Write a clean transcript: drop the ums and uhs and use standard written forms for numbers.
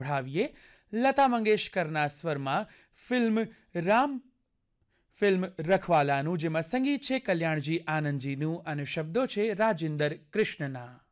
बढ़ाવીએ Lata મંગેશકરના સ્વરમાં film રખવાલાનું, જેમાં સંગીત છે કલ્યાણજી આનંદજીનું અને શબ્દો છે રાજિંદર કૃષ્ણના.